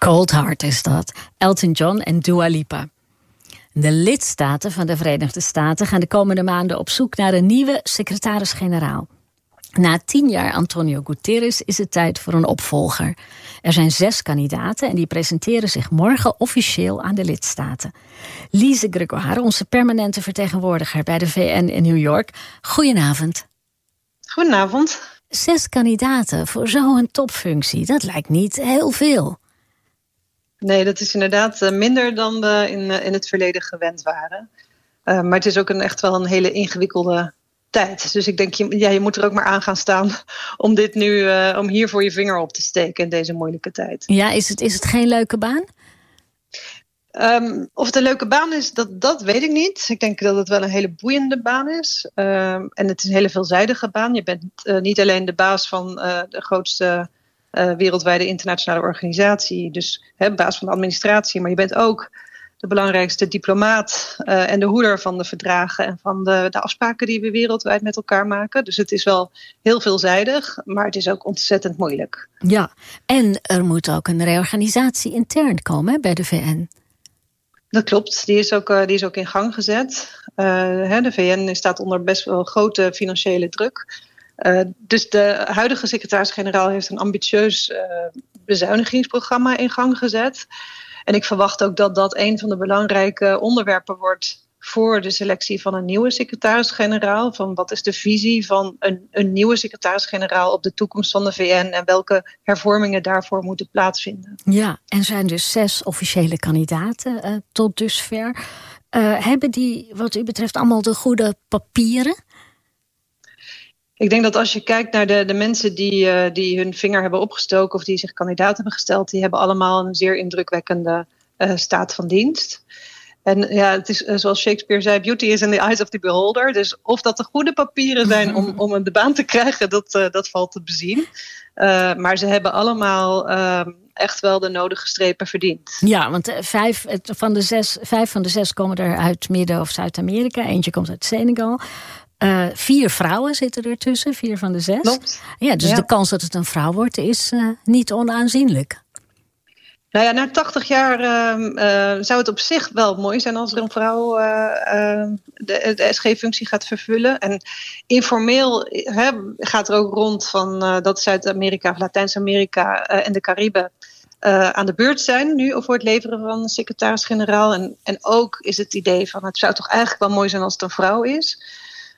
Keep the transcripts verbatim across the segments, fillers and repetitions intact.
Cold Heart is dat. Elton John en Dua Lipa. De lidstaten van de Verenigde Staten gaan de komende maanden op zoek naar een nieuwe secretaris-generaal. Na tien jaar Antonio Guterres is het tijd voor een opvolger. Er zijn zes kandidaten en die presenteren zich morgen officieel aan de lidstaten. Lise Gregoire, onze permanente vertegenwoordiger bij de V N in New York. Goedenavond. Goedenavond. Zes kandidaten voor zo'n topfunctie, dat lijkt niet heel veel. Nee, dat is inderdaad minder dan we in, in het verleden gewend waren. Uh, maar het is ook een, echt wel een hele ingewikkelde tijd. Dus ik denk, je, ja, je moet er ook maar aan gaan staan om dit nu, uh, om hier voor je vinger op te steken in deze moeilijke tijd. Ja, is het, is het geen leuke baan? Um, of het een leuke baan is, dat, dat weet ik niet. Ik denk dat het wel een hele boeiende baan is. Um, en het is een hele veelzijdige baan. Je bent uh, niet alleen de baas van uh, de grootste uh, wereldwijde internationale organisatie. Dus hè, baas van de administratie. Maar je bent ook de belangrijkste diplomaat uh, en de hoeder van de verdragen en van de, de afspraken die we wereldwijd met elkaar maken. Dus het is wel heel veelzijdig, maar het is ook ontzettend moeilijk. Ja, en er moet ook een reorganisatie intern komen hè, bij de V N. Dat klopt, die is ook, uh, die is ook in gang gezet. Uh, hè, de V N staat onder best wel grote financiële druk. Uh, dus de huidige secretaris-generaal heeft een ambitieus uh, bezuinigingsprogramma in gang gezet. En ik verwacht ook dat dat een van de belangrijke onderwerpen wordt voor de selectie van een nieuwe secretaris-generaal. Van wat is de visie van een, een nieuwe secretaris-generaal op de toekomst van de V N en welke hervormingen daarvoor moeten plaatsvinden. Ja, en zijn dus zes officiële kandidaten uh, tot dusver. Uh, hebben die wat u betreft allemaal de goede papieren? Ik denk dat als je kijkt naar de, de mensen die, uh, die hun vinger hebben opgestoken of die zich kandidaat hebben gesteld, die hebben allemaal een zeer indrukwekkende uh, staat van dienst. En ja, het is zoals Shakespeare zei, beauty is in the eyes of the beholder. Dus of dat de goede papieren zijn om, om de baan te krijgen, dat, uh, dat valt te bezien. Uh, maar ze hebben allemaal uh, echt wel de nodige strepen verdiend. Ja, want vijf van de zes, vijf van de zes komen er uit Midden- of Zuid-Amerika. Eentje komt uit Senegal. Uh, vier vrouwen zitten ertussen, vier van de zes. Klopt. Ja, dus ja. de kans dat het een vrouw wordt is uh, niet onaanzienlijk. Nou ja, na tachtig jaar uh, uh, zou het op zich wel mooi zijn als er een vrouw uh, uh, de, de S G-functie gaat vervullen. En informeel hè, gaat er ook rond van uh, dat Zuid-Amerika of Latijns-Amerika uh, en de Cariben uh, aan de beurt zijn nu voor het leveren van een secretaris-generaal. En, en ook is het idee van het zou toch eigenlijk wel mooi zijn als het een vrouw is.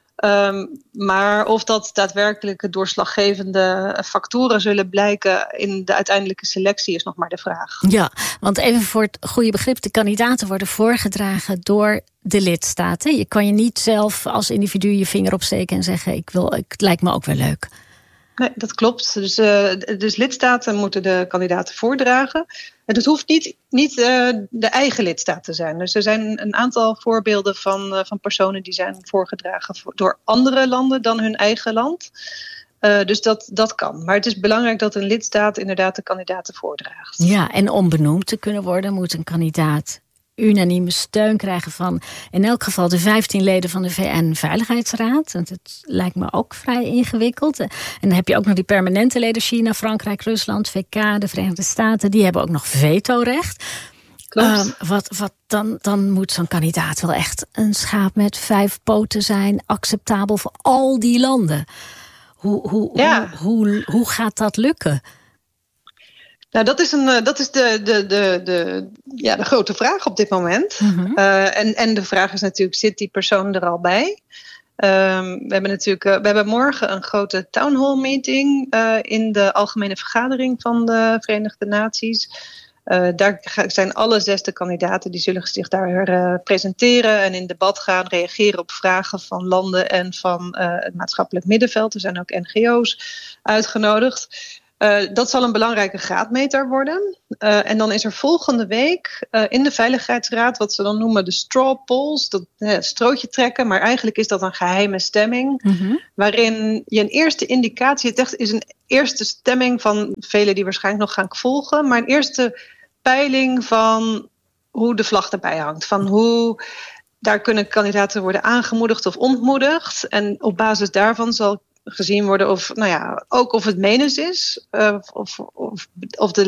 Um, maar of dat daadwerkelijk doorslaggevende factoren zullen blijken in de uiteindelijke selectie is nog maar de vraag. Ja, want even voor het goede begrip, de kandidaten worden voorgedragen door de lidstaten. Je kan je niet zelf als individu je vinger opsteken en zeggen ik wil, het lijkt me ook wel leuk. Nee, dat klopt. Dus, uh, dus lidstaten moeten de kandidaten voordragen. En het hoeft niet, niet uh, de eigen lidstaat te zijn. Dus er zijn een aantal voorbeelden van, uh, van personen die zijn voorgedragen door andere landen dan hun eigen land. Uh, dus dat, dat kan. Maar het is belangrijk dat een lidstaat inderdaad de kandidaten voordraagt. Ja, en om benoemd te kunnen worden moet een kandidaat unanieme steun krijgen van in elk geval de vijftien leden van de V N-veiligheidsraad. En dat lijkt me ook vrij ingewikkeld. En dan heb je ook nog die permanente leden China, Frankrijk, Rusland, V K, de Verenigde Staten. Die hebben ook nog vetorecht. Uh, wat, wat dan, dan moet zo'n kandidaat wel echt een schaap met vijf poten zijn, acceptabel voor al die landen. Hoe, hoe, ja. hoe, hoe, hoe gaat dat lukken? Nou, dat is, een, dat is de, de, de, de, ja, de grote vraag op dit moment. Mm-hmm. Uh, en, en de vraag is natuurlijk, zit die persoon er al bij? Um, we hebben natuurlijk, uh, we hebben morgen een grote town hall meeting uh, in de algemene vergadering van de Verenigde Naties. Uh, daar zijn alle zes de kandidaten, die zullen zich daar uh, presenteren en in debat gaan, reageren op vragen van landen en van uh, het maatschappelijk middenveld. Er zijn ook N G O's uitgenodigd. Uh, dat zal een belangrijke graadmeter worden. Uh, en dan is er volgende week uh, in de Veiligheidsraad wat ze dan noemen de straw polls, dat uh, strootje trekken, maar eigenlijk is dat een geheime stemming, mm-hmm. waarin je een eerste indicatie, het echt is een eerste stemming van velen die waarschijnlijk nog gaan volgen, maar een eerste peiling van hoe de vlag erbij hangt, van hoe daar kunnen kandidaten worden aangemoedigd of ontmoedigd. En op basis daarvan zal gezien worden of, nou ja, ook of het menens is, uh, of, of, of de